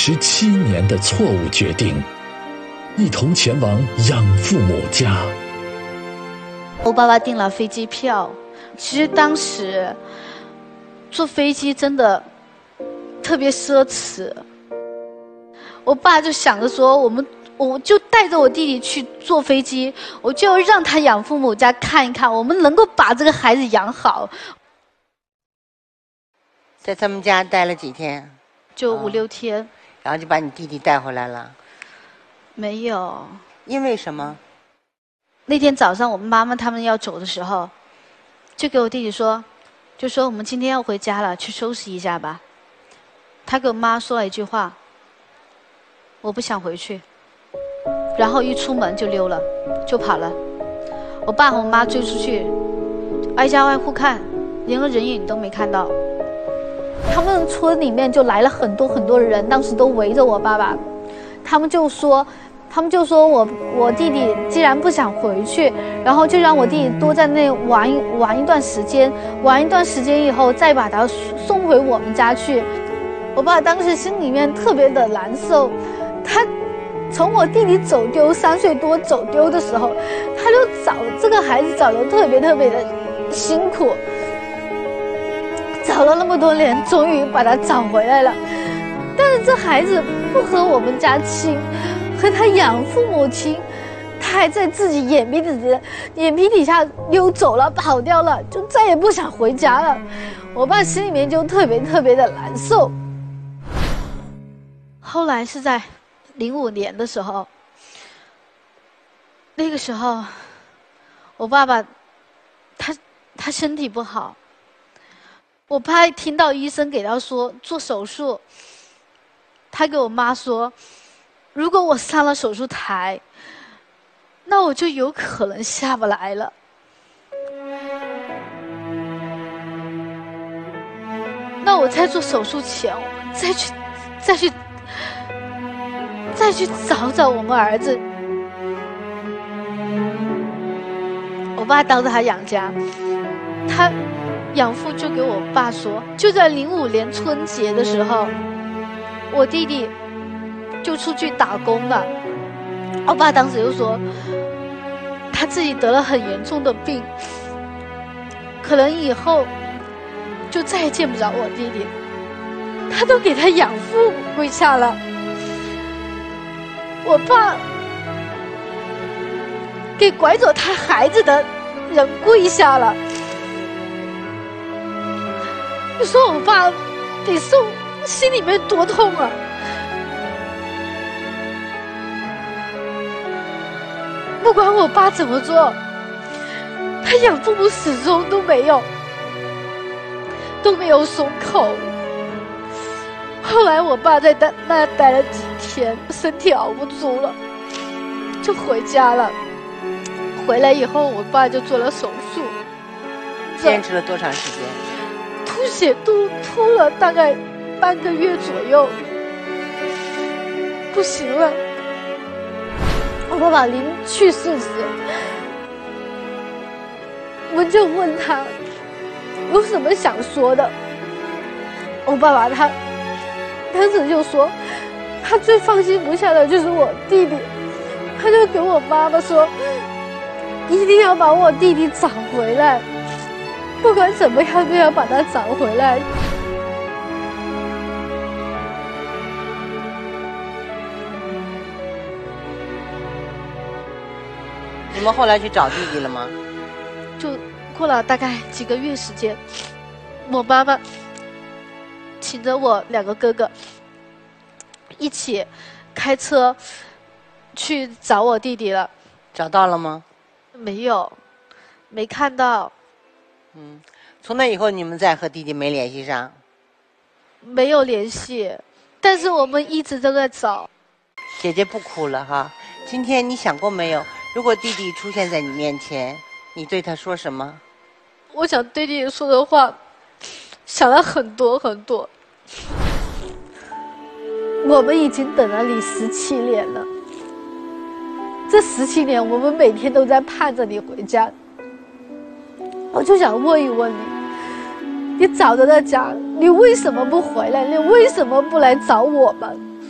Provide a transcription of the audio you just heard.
17年的错误决定，一同前往养父母家。 我爸爸订了飞机票，其实当时坐飞机真的特别奢侈。我爸就想着说，我就带着我弟弟去坐飞机，我就要让他养父母家看一看，我们能够把这个孩子养好。 在他们家待了几天？ 就5、6天。 然后就把你弟弟带回来了？ 没有。 因为什么？ 那天早上我们妈妈他们要走的时候，就给我弟弟说，就说我们今天要回家了，去收拾一下吧。他给我妈说了一句话，我不想回去。然后一出门就溜了，就跑了。我爸和我妈追出去，挨家挨户看，连个人影都没看到。他们村里面就来了很多人，当时都围着我爸爸。他们就说我弟弟既然不想回去，然后就让我弟弟多在那玩一段时间，玩一段时间以后再把他送回我们家去。我爸当时心里面特别的难受，他从我弟弟走丢3岁多走丢的时候，他就找这个孩子找得特别的辛苦，找了那么多年，终于把他找回来了。但是这孩子不和我们家亲，和他养父母亲，他还在自己眼皮底下溜走了，跑掉了，就再也不想回家了。我爸心里面就特别的难受。后来是在05年的时候，那个时候我爸爸他身体不好，我爸听到医生给他说做手术，他给我妈说，如果我上了手术台，那我就有可能下不来了。那我在做手术前，我再去找我们儿子。我爸当着他养家，他养父就给我爸说，就在05年春节的时候，我弟弟就出去打工了。我爸当时就说，他自己得了很严重的病，可能以后就再也见不着我弟弟，他都给他养父跪下了。我爸给拐走他孩子的人跪下了。你说我爸得受心里面多痛啊！不管我爸怎么做，他养父母始终都没有松口。后来我爸在那待了几天，身体熬不住了，就回家了。回来以后，我爸就做了手术。 坚持了多长时间？ 吐血吐了大概半个月左右，不行了。我爸爸临去世时，我就问他有什么想说的。我爸爸他当时就说，他最放心不下的就是我弟弟，他就给我妈妈说，一定要把我弟弟找回来，不管怎么样都要把他找回来。 你们后来去找弟弟了吗？ 就过了大概几个月时间，我妈妈请着我2个哥哥一起开车去找我弟弟了。 找到了吗？ 没有，没看到。 从那以后你们再和弟弟没联系上？ 没有联系，但是我们一直都在找。 姐姐不哭了哈。今天你想过没有，如果弟弟出现在你面前，你对他说什么？ 我想对弟弟说的话想了很多。我们已经等了你17年了，这17年我们每天都在盼着你回家。我就想问一问你，你找着了家，你为什么不回来？你为什么不来找我们？